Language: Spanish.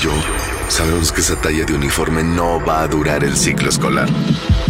yo sabemos que esa talla de uniforme no va a durar el ciclo escolar.